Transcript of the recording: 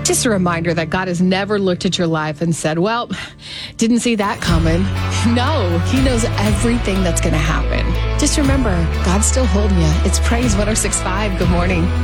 Just a reminder that God has never looked at your life and said, well, didn't see that coming. No, he knows everything that's going to happen. Just remember, God's still holding you. It's Praise 106.5. Good morning.